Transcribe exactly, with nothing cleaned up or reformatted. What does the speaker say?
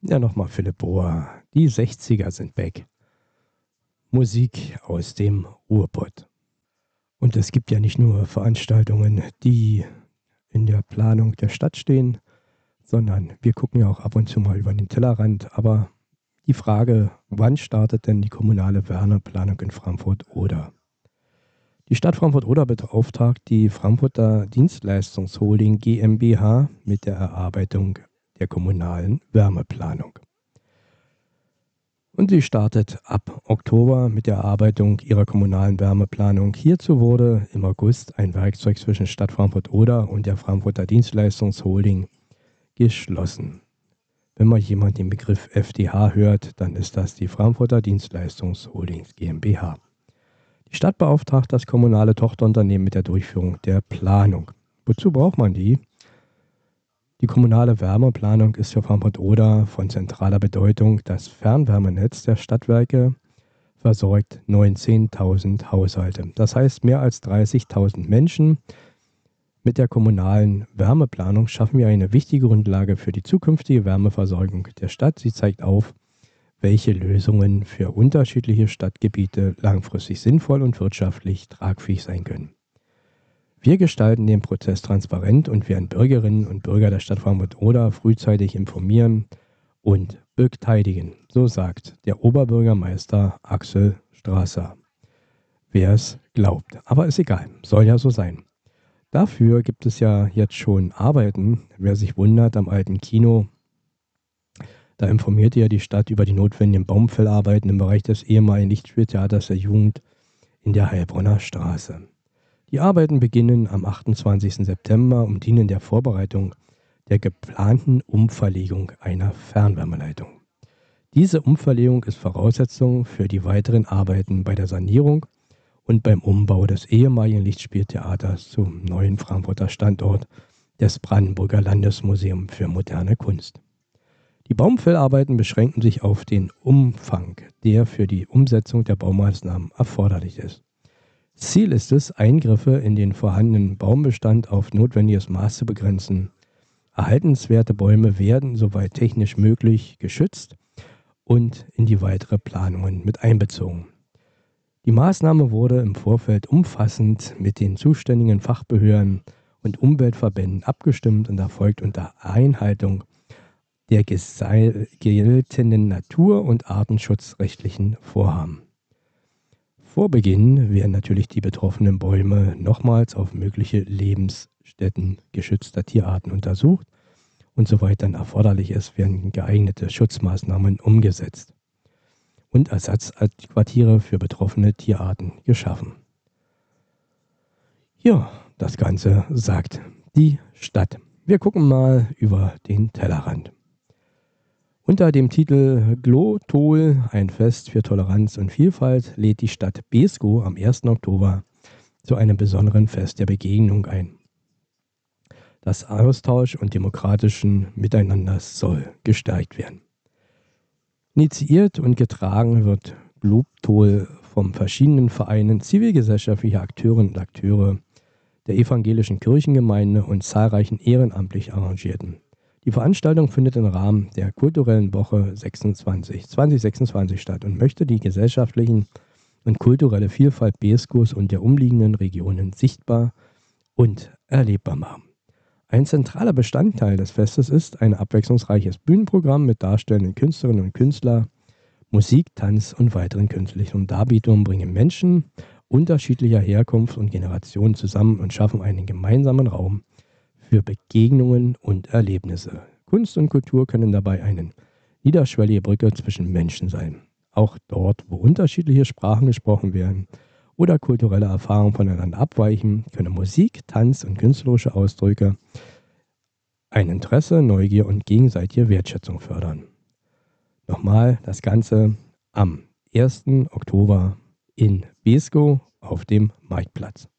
Ja, nochmal Philipp Bohr. Die sechziger sind weg. Musik aus dem Ruhrpott. Und es gibt ja nicht nur Veranstaltungen, die in der Planung der Stadt stehen, sondern wir gucken ja auch ab und zu mal über den Tellerrand. Aber die Frage, wann startet denn die kommunale Wärmeplanung in Frankfurt-Oder? Die Stadt Frankfurt-Oder beauftragt die Frankfurter Dienstleistungsholding GmbH mit der Erarbeitung der kommunalen Wärmeplanung. Und sie startet ab Oktober mit der Erarbeitung ihrer kommunalen Wärmeplanung. Hierzu wurde im August ein Werkzeug zwischen Stadt Frankfurt-Oder und der Frankfurter Dienstleistungsholding geschlossen. Wenn mal jemand den Begriff F D H hört, dann ist das die Frankfurter Dienstleistungsholding GmbH. Die Stadt beauftragt das kommunale Tochterunternehmen mit der Durchführung der Planung. Wozu braucht man die? Die kommunale Wärmeplanung ist für Frankfurt-Oder von zentraler Bedeutung. Das Fernwärmenetz der Stadtwerke versorgt neunzehntausend Haushalte. Das heißt, mehr als dreißigtausend Menschen. Mit der kommunalen Wärmeplanung schaffen wir eine wichtige Grundlage für die zukünftige Wärmeversorgung der Stadt. Sie zeigt auf, welche Lösungen für unterschiedliche Stadtgebiete langfristig sinnvoll und wirtschaftlich tragfähig sein können. Wir gestalten den Prozess transparent und werden Bürgerinnen und Bürger der Stadt Frankfurt-Oder frühzeitig informieren und beteiligen, so sagt der Oberbürgermeister Axel Strasser. Wer es glaubt, aber ist egal, soll ja so sein. Dafür gibt es ja jetzt schon Arbeiten, wer sich wundert, am alten Kino. Da informierte ja die Stadt über die notwendigen Baumfellarbeiten im Bereich des ehemaligen Lichtspieltheaters der Jugend in der Heilbronner Straße. Die Arbeiten beginnen am achtundzwanzigsten September und dienen der Vorbereitung der geplanten Umverlegung einer Fernwärmeleitung. Diese Umverlegung ist Voraussetzung für die weiteren Arbeiten bei der Sanierung und beim Umbau des ehemaligen Lichtspieltheaters zum neuen Frankfurter Standort des Brandenburger Landesmuseums für moderne Kunst. Die Baumfellarbeiten beschränken sich auf den Umfang, der für die Umsetzung der Baumaßnahmen erforderlich ist. Ziel ist es, Eingriffe in den vorhandenen Baumbestand auf notwendiges Maß zu begrenzen. Erhaltenswerte Bäume werden, soweit technisch möglich, geschützt und in die weitere Planungen mit einbezogen. Die Maßnahme wurde im Vorfeld umfassend mit den zuständigen Fachbehörden und Umweltverbänden abgestimmt und erfolgt unter Einhaltung der geltenden Natur- und artenschutzrechtlichen Vorhaben. Vor Beginn werden natürlich die betroffenen Bäume nochmals auf mögliche Lebensstätten geschützter Tierarten untersucht und soweit dann erforderlich ist, werden geeignete Schutzmaßnahmen umgesetzt und Ersatzquartiere für betroffene Tierarten geschaffen. Ja, das Ganze sagt die Stadt. Wir gucken mal über den Tellerrand. Unter dem Titel Glotol, ein Fest für Toleranz und Vielfalt, lädt die Stadt Beeskow am ersten Oktober zu einem besonderen Fest der Begegnung ein. Das Austausch und demokratischen Miteinanders soll gestärkt werden. Initiiert und getragen wird Glotol von verschiedenen Vereinen, zivilgesellschaftliche Akteurinnen und Akteure der evangelischen Kirchengemeinde und zahlreichen ehrenamtlich Engagierten. Die Veranstaltung findet im Rahmen der kulturellen Woche sechsundzwanzig, zwanzig sechsundzwanzig statt und möchte die gesellschaftlichen und kulturelle Vielfalt Beeskows und der umliegenden Regionen sichtbar und erlebbar machen. Ein zentraler Bestandteil des Festes ist ein abwechslungsreiches Bühnenprogramm mit darstellenden Künstlerinnen und Künstlern. Musik, Tanz und weiteren künstlichen Darbietungen bringen Menschen unterschiedlicher Herkunft und Generationen zusammen und schaffen einen gemeinsamen Raum für Begegnungen und Erlebnisse. Kunst und Kultur können dabei eine niederschwellige Brücke zwischen Menschen sein. Auch dort, wo unterschiedliche Sprachen gesprochen werden oder kulturelle Erfahrungen voneinander abweichen, können Musik, Tanz und künstlerische Ausdrücke ein Interesse, Neugier und gegenseitige Wertschätzung fördern. Nochmal das Ganze am ersten Oktober in Beeskow auf dem Marktplatz.